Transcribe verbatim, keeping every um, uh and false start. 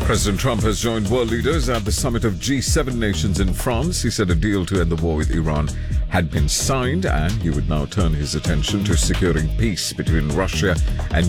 President Trump has joined world leaders at the summit of G seven nations in France. He said a deal to end the war with Iran had been signed and he would now turn his attention to securing peace between Russia and